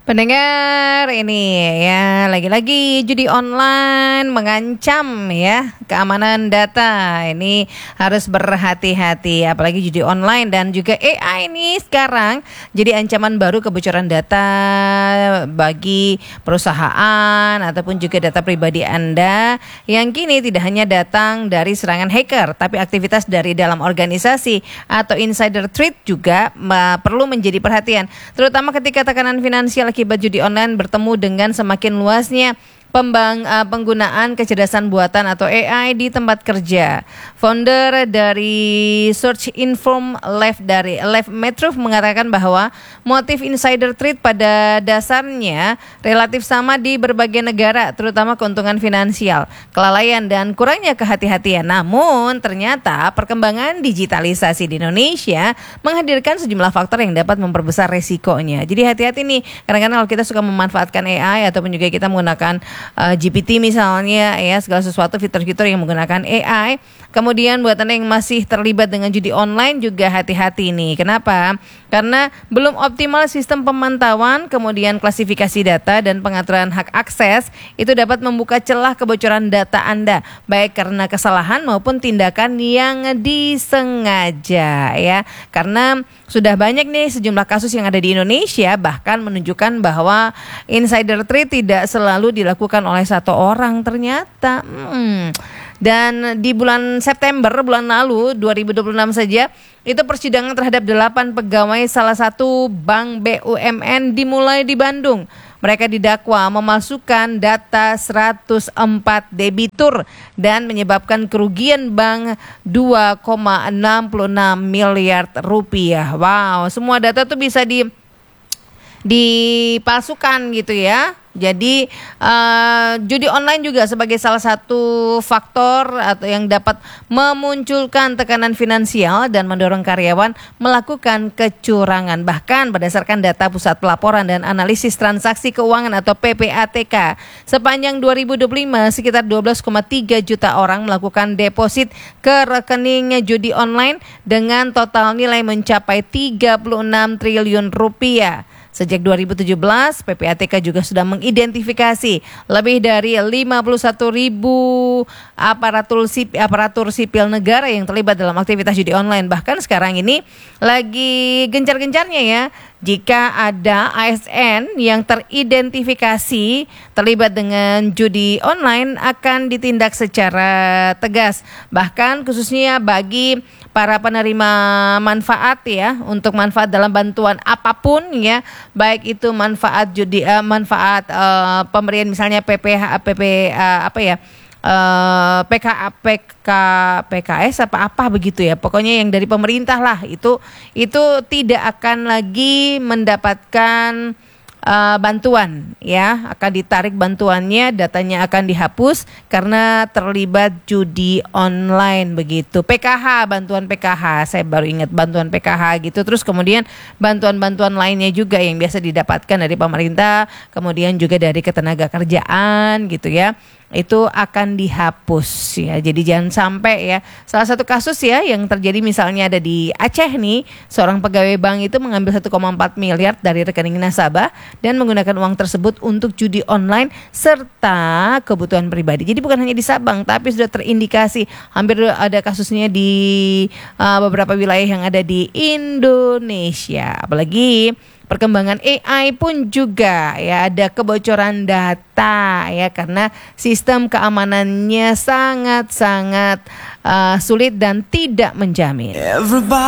Pendengar, ini ya lagi-lagi judi online mengancam ya keamanan data. Ini harus berhati-hati, apalagi judi online dan juga AI ini sekarang jadi ancaman baru kebocoran data bagi perusahaan ataupun juga data pribadi Anda yang kini tidak hanya datang dari serangan hacker, tapi aktivitas dari dalam organisasi atau insider threat juga perlu menjadi perhatian, terutama ketika tekanan finansial akibat judi online bertemu dengan semakin luasnya penggunaan kecerdasan buatan atau AI di tempat kerja. Founder dari Search Inform Lev Metrov mengatakan bahwa motif insider threat pada dasarnya relatif sama di berbagai negara, terutama keuntungan finansial, kelalaian dan kurangnya kehati-hatian. Namun ternyata perkembangan digitalisasi di Indonesia menghadirkan sejumlah faktor yang dapat memperbesar resikonya. Jadi hati-hati nih, kadang-kadang kalau kita suka memanfaatkan AI ataupun juga kita menggunakan GPT misalnya ya, segala sesuatu fitur-fitur yang menggunakan AI. Kemudian buat Anda yang masih terlibat dengan judi online juga hati-hati nih. Kenapa? Karena belum optimal sistem pemantauan, kemudian klasifikasi data dan pengaturan hak akses itu dapat membuka celah kebocoran data Anda, baik karena kesalahan maupun tindakan yang disengaja ya. Karena sudah banyak nih sejumlah kasus yang ada di Indonesia bahkan menunjukkan bahwa insider threat tidak selalu dilakukan oleh satu orang ternyata. Dan di bulan September, bulan lalu 2026 saja, itu persidangan terhadap 8 pegawai salah satu bank BUMN dimulai di Bandung. Mereka didakwa memalsukan data 104 debitur dan menyebabkan kerugian bank 2,66 miliar rupiah. Wow, semua data tuh bisa dipalsukan gitu ya. Jadi judi online juga sebagai salah satu faktor atau yang dapat memunculkan tekanan finansial dan mendorong karyawan melakukan kecurangan. Bahkan berdasarkan data Pusat Pelaporan dan Analisis Transaksi Keuangan atau PPATK, sepanjang 2025 sekitar 12,3 juta orang melakukan deposit ke rekening judi online dengan total nilai mencapai 36 triliun rupiah. Sejak 2017, PPATK juga sudah mengidentifikasi lebih dari 51.000 aparatur sipil negara yang terlibat dalam aktivitas judi online. Bahkan sekarang ini lagi gencar-gencarnya ya, jika ada ASN yang teridentifikasi terlibat dengan judi online akan ditindak secara tegas. Bahkan khususnya bagi para penerima manfaat ya, untuk manfaat dalam bantuan apapun ya, baik itu manfaat judi, manfaat pemberian misalnya PKS apa begitu ya, pokoknya yang dari pemerintah lah, itu tidak akan lagi mendapatkan bantuan ya, akan ditarik bantuannya, datanya akan dihapus karena terlibat judi online begitu. PKH, bantuan PKH, saya baru ingat bantuan PKH gitu. Terus kemudian bantuan-bantuan lainnya juga yang biasa didapatkan dari pemerintah, kemudian juga dari ketenagakerjaan gitu ya, itu akan dihapus ya. Jadi jangan sampai ya. Salah satu kasus ya yang terjadi misalnya ada di Aceh nih, seorang pegawai bank itu mengambil 1,4 miliar dari rekening nasabah dan menggunakan uang tersebut untuk judi online serta kebutuhan pribadi. Jadi bukan hanya di Sabang, tapi sudah terindikasi hampir ada kasusnya di beberapa wilayah yang ada di Indonesia. Apalagi perkembangan AI pun juga ya, ada kebocoran data ya, karena sistem keamanannya sangat-sangat sulit dan tidak menjamin.